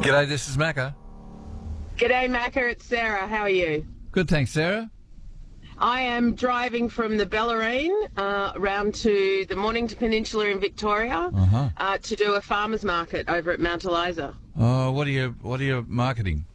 G'day, this is Macca. G'day, Macca. It's Sarah. How are you? Good, thanks, Sarah. I am driving from the Bellarine round to the Mornington Peninsula in Victoria to do a farmers market over at Mount Eliza. Oh, what are you marketing?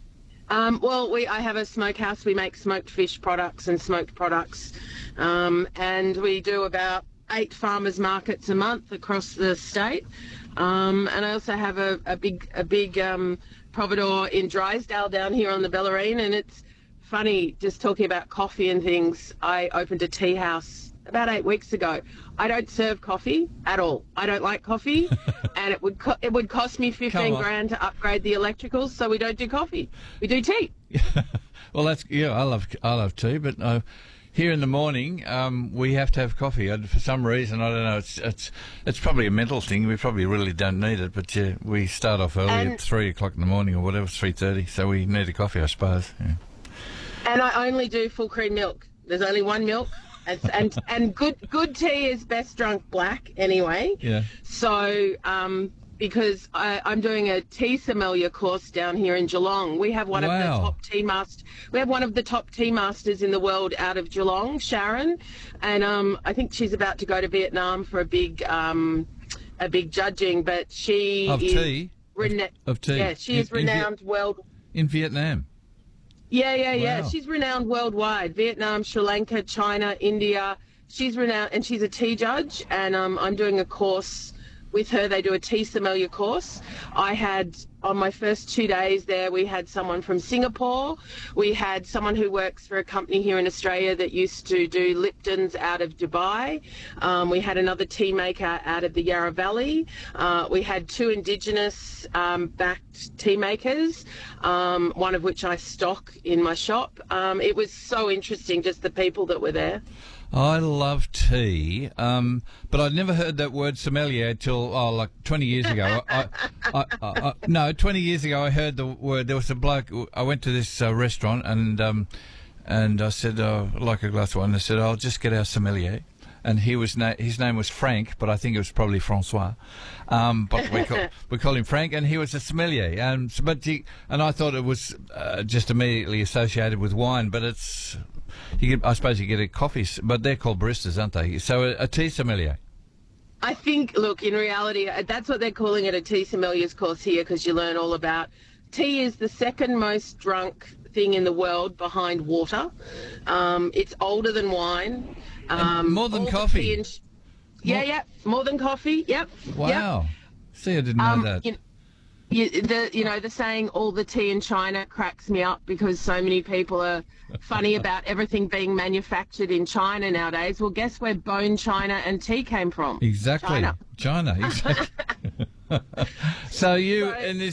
I have a smokehouse. We make smoked fish products and smoked products, and we do about 8 farmers markets a month across the state. And I also have a big providor in Drysdale down here on the Bellarine, and it's funny just talking about coffee and things. I opened a tea house about 8 weeks ago. I don't serve coffee at all. I don't like coffee, and it would cost me 15 grand to upgrade the electricals, so we don't do coffee. We do tea. Well, I love tea, but here in the morning we have to have coffee. For some reason, I don't know. It's probably a mental thing. We probably really don't need it, but we start off early at 3 o'clock in the morning or whatever, 3:30. So we need a coffee, I suppose. Yeah. And I only do full cream milk. There's only one milk, and good tea is best drunk black anyway. Yeah. So because I'm doing a tea sommelier course down here in Geelong, we have one of the top tea masters. We have one of the top tea masters in the world out of Geelong, Sharon, and I think she's about to go to Vietnam for a big judging. But she of is tea. Of tea. Yeah, she is renowned world in Vietnam. Yeah. Wow. She's renowned worldwide. Vietnam, Sri Lanka, China, India. She's renowned, and she's a tea judge. And I'm doing a course with her. They do a tea sommelier course. I had, on my first 2 days there, we had someone from Singapore. We had someone who works for a company here in Australia that used to do Lipton's out of Dubai. We had another tea maker out of the Yarra Valley. We had 2 Indigenous backed tea makers, one of which I stock in my shop. It was so interesting, just the people that were there. I love tea, but I'd never heard that word sommelier till like 20 years ago. 20 years ago I heard the word. There was a bloke. I went to this restaurant and I said, I'd like a glass of wine. And I said, I'll just get our sommelier. And his name was Frank, but I think it was probably Francois. But we call him Frank, and he was a sommelier. And I thought it was just immediately associated with wine, but it's. I suppose you get a coffee, but they're called baristas, aren't they? So a tea sommelier. I think, look, in reality, that's what they're calling it, a tea sommelier's course here, because you learn all about tea is the second most drunk thing in the world behind water. It's older than wine. More than coffee. More than coffee. Yep. Wow. Yep. See, I didn't know that. The saying all the tea in China cracks me up because so many people are funny about everything being manufactured in China nowadays. Well, guess where bone china and tea came from? Exactly. China. Exactly. So in this